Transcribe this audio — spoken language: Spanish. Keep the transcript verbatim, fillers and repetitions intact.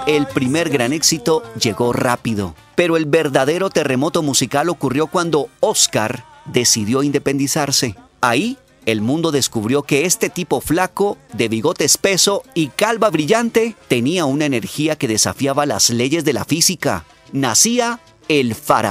El primer gran éxito llegó rápido, pero el verdadero terremoto musical ocurrió cuando Oscar decidió independizarse. Ahí, el mundo descubrió que este tipo flaco, de bigote espeso y calva brillante, tenía una energía que desafiaba las leyes de la física. Nacía el faraón.